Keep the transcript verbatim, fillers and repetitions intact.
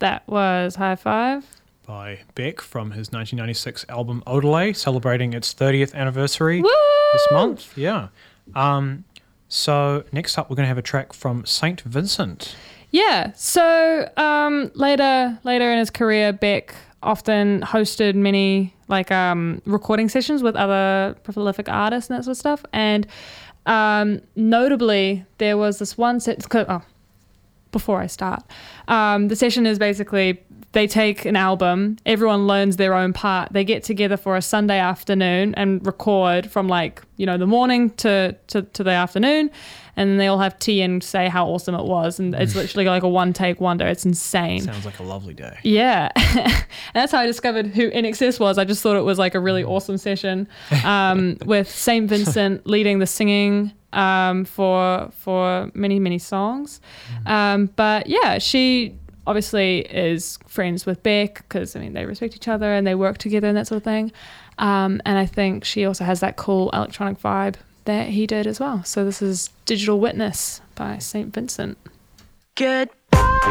That was High Five by Beck from his nineteen ninety-six album Odelay, celebrating its thirtieth anniversary Woo! this month. Yeah. Um, so next up, we're going to have a track from Saint Vincent. Yeah. So um, later, later in his career, Beck often hosted many like um, recording sessions with other prolific artists and that sort of stuff. And um, notably, there was this one set. Oh, before I start, um, the session is basically they take an album, everyone learns their own part, they get together for a Sunday afternoon and record from like, you know, the morning to, to, to the afternoon, and then they all have tea and say how awesome it was, and it's literally like a one take wonder. It's insane. Sounds like a lovely day. Yeah. And that's how I discovered who I N X S was. I just thought it was like a really awesome session um, with Saint Vincent leading the singing um, for for many, many songs. Um, but yeah, she obviously is friends with Beck because, I mean, they respect each other and they work together and that sort of thing. Um, and I think she also has that cool electronic vibe that he did as well. So this is Digital Witness by Saint Vincent. Goodbye.